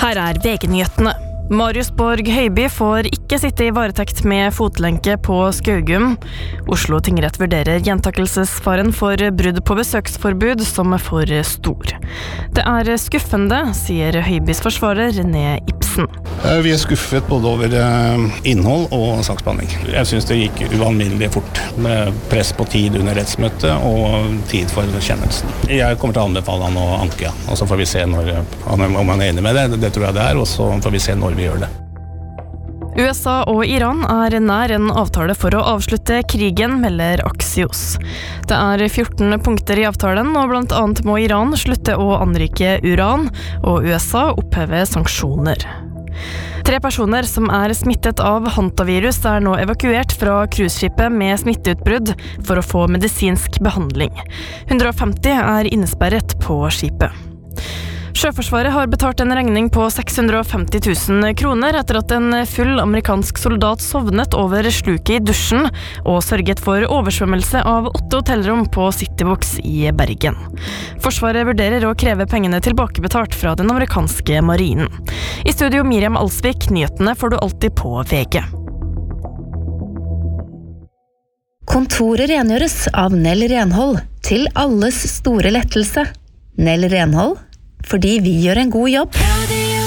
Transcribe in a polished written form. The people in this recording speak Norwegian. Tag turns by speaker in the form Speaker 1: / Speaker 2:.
Speaker 1: Her VG-nyhetene. Marius Borg Høiby får ikke sitte I varetekt med fotlenke på Skaugum. Oslo tingrett vurderer gjentakelsesfaren for brudd på besøksforbud som for stor. Det skuffende, sier Høibys forsvarer René Ibsen.
Speaker 2: Vi skuffet både over innhold og saksbehandling. Jeg synes det gikk ualminnelig fort, med press på tid under rettsmøtet og tid for kjennelsen. Jeg kommer til å anbefale han å anke, og så får vi se om han enig med det. Det tror jeg det og så får vi se når vi gjør det.
Speaker 1: USA og Iran nær en avtale for å avslutte krigen, melder Axios. Det 14 punkter I avtalen, og blant annet må Iran slutte å anrike uran, og USA oppheve sanksjoner. 3 personer som smittet av hantavirus nå evakuert fra cruiseskipet med smitteutbrudd for å få medisinsk behandling. 150 innesperret på skipet. Sjøforsvaret har betalt en regning på 650 000 kroner etter at en full amerikansk soldat sovnet over sluket I dusjen og sørget for oversvømmelse av 8 hotellrom på Citybox I Bergen. Forsvaret vurderer å kreve pengene tilbakebetalt fra den amerikanske marinen. I studio Miriam Alsvik, nyhetene får du alltid på VG.
Speaker 3: Kontoret rengjøres av Nell Renhold til alles store lettelse. Nell Renhold, fordi vi gjør en god jobb.